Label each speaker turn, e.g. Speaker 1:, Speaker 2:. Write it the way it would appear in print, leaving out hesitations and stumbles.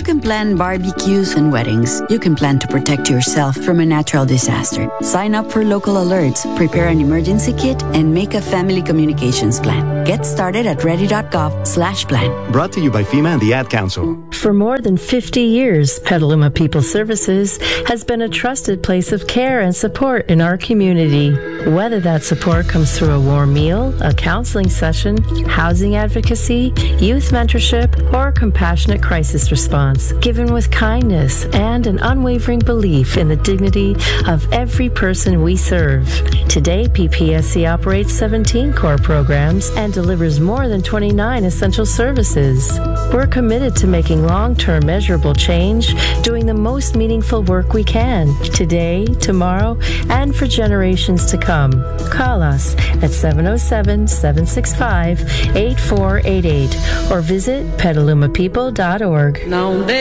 Speaker 1: can plan barbecues and weddings. You can plan to protect yourself from a natural disaster. Sign up for local alerts, prepare an emergency kit, and make a family communications plan. Get started at ready.gov/plan.
Speaker 2: Brought to you by FEMA and the Ad Council.
Speaker 3: For more than 50 years, Petaluma People Services has been a trusted place of care and support in our community. Whether that support comes through a warm meal, a counseling session, housing advocacy, youth mentorship, or compassionate crisis response, given with kindness and an unwavering belief in the dignity of every person we serve. Today, PPSC operates 17 core programs and delivers more than 29 essential services. We're committed to making long-term measurable change, doing the most meaningful work we can, today, tomorrow, and for generations to come. Call us at 707-765-8488 or visit petalumapeople.org.